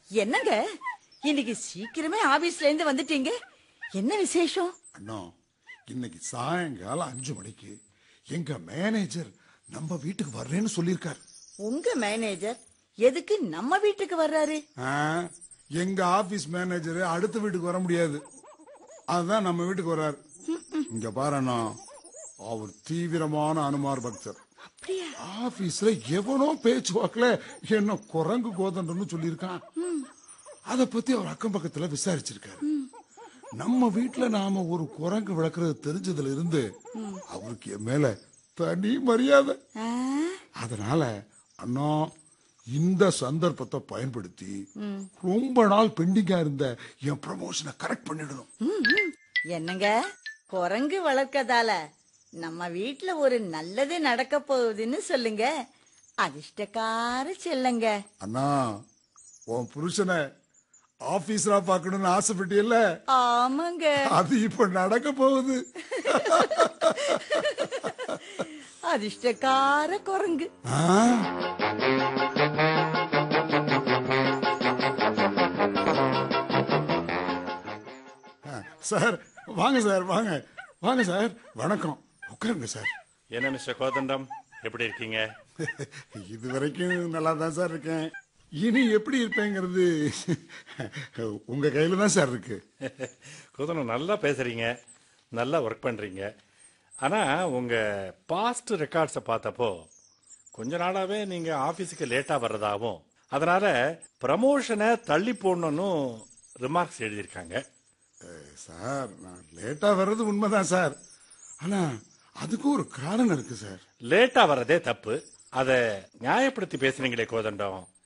என்னங்க இன்னைக்கு சீக்கிரமே ஆபீஸ்ல இருந்து வந்துட்டீங்க? என்ன விசேஷம்? அண்ணா, இன்னைக்கு சாயங்காலம் 5 மணிக்கு எங்க மேனேஜர் நம்ம வீட்டுக்கு வர்றேன்னு சொல்லிருக்காரு. உங்க மேனேஜர் எதுக்கு நம்ம வீட்டுக்கு வர்றாரு? எங்க ஆபீஸ் மேனேஜர் அடுத்த வீட்டுக்கு வர முடியாது, அதுதான் நம்ம வீட்டுக்கு வர்றாரு. இங்க பாருண்ணா, அவர் தீவிரமான அனுமார் பக்தர். ஆபீஸ்ல எவனோ பேச்சுவாக்குல என்ன குரங்கு கோதண்டன்னு சொல்லியிருக்கான். அத பத்தி அவர் அக்கம் பக்கத்துல விசாரிச்சிருக்காரு. நம்ம வீட்டுல நாம ஒரு குரங்கு விளக்குறது தெரிஞ்சதுல இருந்து அவருக்கு என் மேல தனி மரியாதை. அதனால அண்ணா, இந்த சந்தர்ப்பத்தை பயன்படுத்தி ரொம்ப நாள் பெண்டிங்கா இருந்த என் ப்ரமோஷனை கரெக்ட் பண்ணிடணும். என்னங்க, குரங்கு வளர்க்கதால நம்ம வீட்டுல ஒரு நல்லது நடக்க போகுதுன்னு சொல்லுங்க. அதிர்ஷ்டக்கார செல்லுங்க. அண்ணா, உன் புருஷனை ஆபீஸரா பாக்கணும்னு ஆசைப்பட்டியல்ல? ஆமாங்க, அது இப்ப நடக்க போகுது. அதிர்ஷ்டக்கார குரங்கு. சார் வாங்க, சார் வாங்க வாங்க சார். வணக்கம், உட்காருங்க சார். என்ன மிஸ்டர் கோதண்டம், எப்படி இருக்கீங்க? இது வரைக்கும் நல்லா தான் சார் இருக்கேன். இனி எப்படி இருப்பேங்கிறது உங்க கையில தான் சார் இருக்கு. கோதண்டம், நல்லா பேசுறீங்க, நல்லா ஒர்க் பண்றீங்க. ஆனா உங்க பாஸ்ட் ரெக்கார்ட்ஸை பார்த்தப்போ கொஞ்ச நாளாவே நீங்க ஆபீஸுக்கு லேட்டா வர்றதாகவும் அதனால ப்ரமோஷனை தள்ளி போடணும்னு ரிமார்க்ஸ் எழுதியிருக்காங்க. சார், நான் லேட்டா வர்றது உண்மைதான் சார். ஆனா அதுக்கு ஒரு காரணம் இருக்கு சார். லேட்டா வர்றதே தப்பு, அதை நியாயப்படுத்தி பேசுனீங்களே கோதண்டம்.